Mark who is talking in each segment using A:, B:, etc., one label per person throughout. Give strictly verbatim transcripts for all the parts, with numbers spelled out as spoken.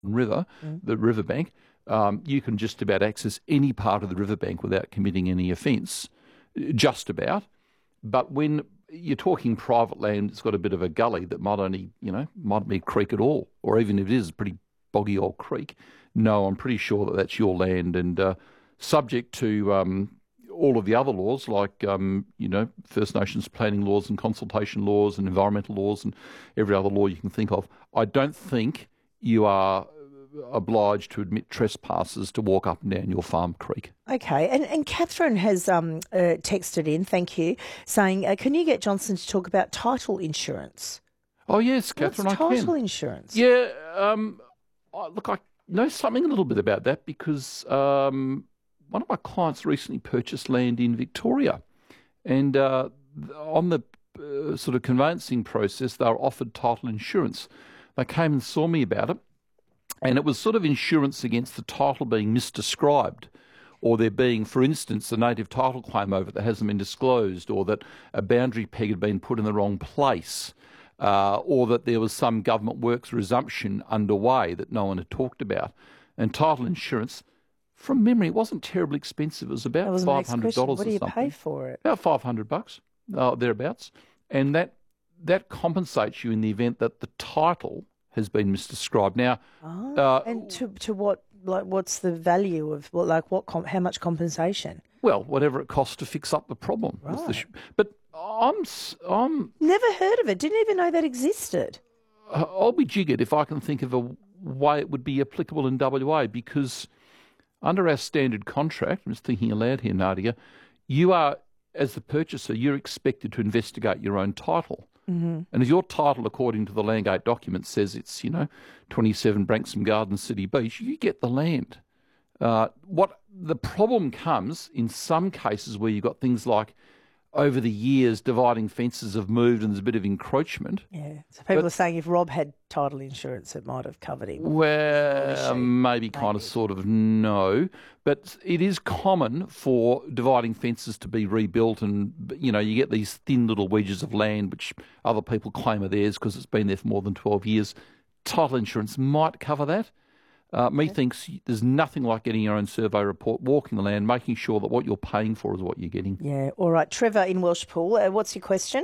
A: River, mm. the riverbank, um, you can just about access any part of the riverbank without committing any offence, just about. But when you're talking private land, it's got a bit of a gully that might only, you know, might be a creek at all, or even if it is a pretty boggy old creek. No, I'm pretty sure that that's your land, and uh, subject to um, all of the other laws, like, um, you know, First Nations planning laws and consultation laws and environmental laws and every other law you can think of. I don't think you are obliged to admit trespassers to walk up and down your farm creek.
B: Okay, and, and Catherine has um, uh, texted in, thank you, saying, uh, can you get Johnson to talk about title insurance?
A: Oh, yes, Catherine,
B: What's
A: I can.
B: title insurance?
A: Yeah, um, I, look, I know something a little bit about that because um, one of my clients recently purchased land in Victoria, and uh, on the uh, sort of conveyancing process, they were offered title insurance. They came and saw me about it, and it was sort of insurance against the title being misdescribed, or there being, for instance, a native title claim over it that hasn't been disclosed, or that a boundary peg had been put in the wrong place, uh, or that there was some government works resumption underway that no one had talked about. And title insurance, from memory, it wasn't terribly expensive. It was about five hundred dollars or something.
B: What do you pay for it?
A: About five hundred bucks, uh, thereabouts. And that that compensates you in the event that the title has been misdescribed. Now,
B: oh,
A: uh,
B: and to to what, like, what's the value of, what, like, what, com- how much compensation?
A: Well, whatever it costs to fix up the problem.
B: Right.
A: With the sh- but I'm, I'm...
B: Never heard of it. Didn't even know that existed.
A: I'll be jiggered if I can think of a way it would be applicable in W A, because under our standard contract, I'm just thinking aloud here, Nadia, you are, as the purchaser, you're expected to investigate your own title. Mm-hmm. And if your title, according to the Landgate document, says it's, you know, twenty-seven Branksome Gardens, City Beach, you get the land. Uh, what the problem comes in some cases where you've got things like, over the years, dividing fences have moved and there's a bit of encroachment.
B: Yeah. So people but, are saying if Rob had title insurance, it might have covered him.
A: Well, maybe kind maybe. of, sort of, no. But it is common for dividing fences to be rebuilt, and, you know, you get these thin little wedges of land which other people claim are theirs because it's been there for more than twelve years. Title insurance might cover that. Uh, me okay. thinks there's nothing like getting your own survey report, walking the land, making sure that what you're paying for is what you're getting.
B: Yeah, all right. Trevor in Welshpool, uh, what's your question?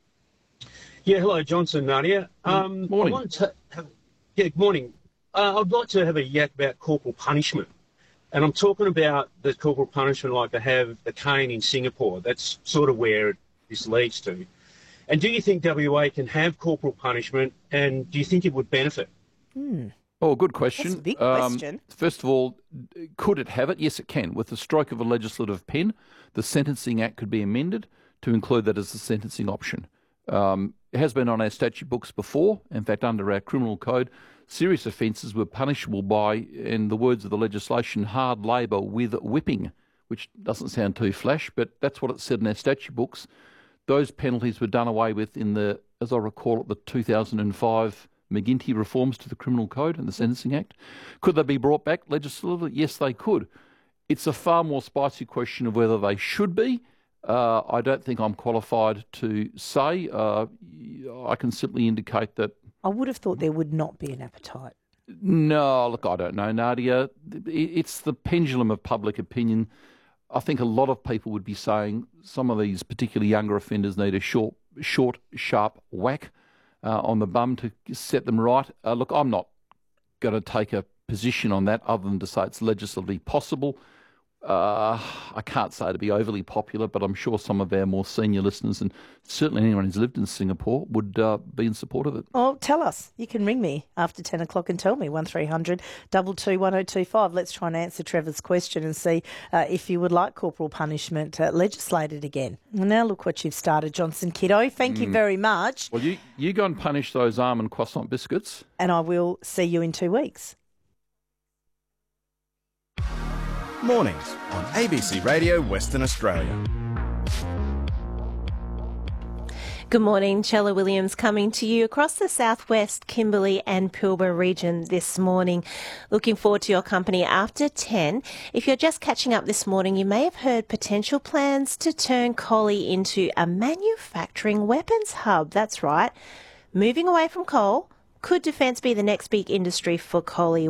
C: Yeah, hello, Johnson, Nadia. Um,
A: morning.
C: I want to have, yeah, good morning. Uh, I'd like to have a yak about corporal punishment. And I'm talking about the corporal punishment like they have the cane in Singapore. That's sort of where this leads to. And do you think W A can have corporal punishment, and do you think it would benefit?
B: Hmm.
A: Oh, good question.
B: That's a big
A: um,
B: question.
A: First of all, could it have it? Yes, it can. With the stroke of a legislative pen, the Sentencing Act could be amended to include that as a sentencing option. Um, it has been on our statute books before. In fact, under our criminal code, serious offences were punishable by, in the words of the legislation, hard labour with whipping, which doesn't sound too flash, but that's what it said in our statute books. Those penalties were done away with in the, as I recall it, the two thousand five McGuinty reforms to the Criminal Code and the Sentencing Act. Could they be brought back legislatively? Yes, they could. It's a far more spicy question of whether they should be. Uh, I don't think I'm qualified to say. Uh, I can simply indicate that...
B: I would have thought there would not be an appetite.
A: No, look, I don't know, Nadia. It's the pendulum of public opinion. I think a lot of people would be saying some of these particularly younger offenders need a short, short, sharp whack Uh, on the bum to set them right. Uh, look, I'm not going to take a position on that other than to say it's legislatively possible. Uh, I can't say to be overly popular, but I'm sure some of our more senior listeners, and certainly anyone who's lived in Singapore, would uh, be in support of it.
B: Oh, tell us. You can ring me after ten o'clock and tell me, one three hundred two two one oh two five. Let's try and answer Trevor's question and see uh, if you would like corporal punishment uh, legislated again. Well, now look what you've started, Johnson Kiddo. Thank mm. you very much.
A: Well, you, you go and punish those almond croissant biscuits.
B: And I will see you in two weeks.
D: Mornings on A B C Radio Western Australia.
E: Good morning, Chella Williams coming to you across the southwest, Kimberley and Pilbara region this morning. Looking forward to your company after ten. If you're just catching up this morning, you may have heard potential plans to turn Collie into a manufacturing weapons hub. That's right. Moving away from coal, could defence be the next big industry for Collie?